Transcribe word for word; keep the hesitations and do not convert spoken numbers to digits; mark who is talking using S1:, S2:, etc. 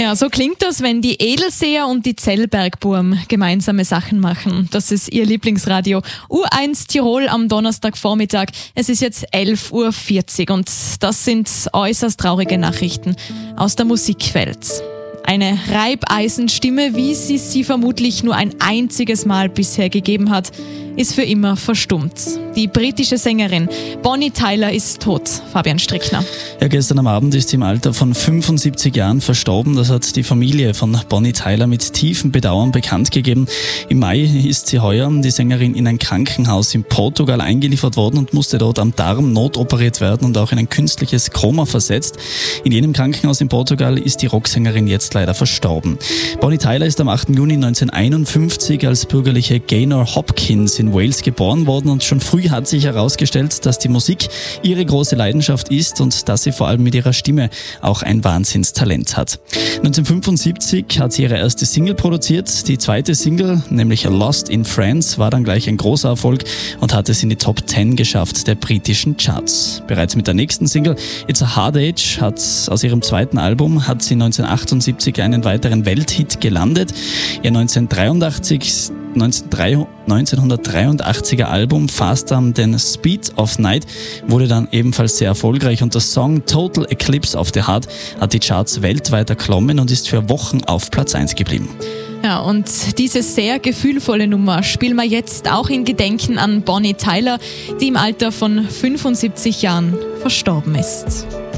S1: Ja, so klingt das, wenn die Edelseher und die Zellbergburm gemeinsame Sachen machen. Das ist ihr Lieblingsradio. U eins Tirol am Donnerstagvormittag. Es ist jetzt elf Uhr vierzig und das sind äußerst traurige Nachrichten aus der Musikwelt. Eine Reibeisenstimme, wie sie sie vermutlich nur ein einziges Mal bisher gegeben hat, ist für immer verstummt. Die britische Sängerin Bonnie Tyler ist tot. Fabian Strickner.
S2: Ja, gestern am Abend ist sie im Alter von fünfundsiebzig Jahren verstorben. Das hat die Familie von Bonnie Tyler mit tiefem Bedauern bekannt gegeben. Im Mai ist sie heuer, die Sängerin, in ein Krankenhaus in Portugal eingeliefert worden und musste dort am Darm notoperiert werden und auch in ein künstliches Koma versetzt. In jenem Krankenhaus in Portugal ist die Rocksängerin jetzt leider verstorben. Bonnie Tyler ist am achten Juni neunzehnhunderteinundfünfzig als bürgerliche Gaynor Hopkins in Wales geboren worden und schon früh hat sich herausgestellt, dass die Musik ihre große Leidenschaft ist und dass sie vor allem mit ihrer Stimme auch ein Wahnsinnstalent hat. neunzehnhundertfünfundsiebzig hat sie ihre erste Single produziert. Die zweite Single, nämlich Lost in France, war dann gleich ein großer Erfolg und hat es in die Top zehn geschafft der britischen Charts. Bereits mit der nächsten Single It's a Hard Age hat aus ihrem zweiten Album hat sie neunzehnhundertachtundsiebzig einen weiteren Welthit gelandet. Ihr neunzehnhundertdreiundachtzig neunzehnhundertdreiundachtziger Album Faster Than Speed of Night wurde dann ebenfalls sehr erfolgreich und der Song Total Eclipse of the Heart hat die Charts weltweit erklommen und ist für Wochen auf Platz eins geblieben.
S1: Ja, und diese sehr gefühlvolle Nummer spielen wir jetzt auch in Gedenken an Bonnie Tyler, die im Alter von fünfundsiebzig Jahren verstorben ist.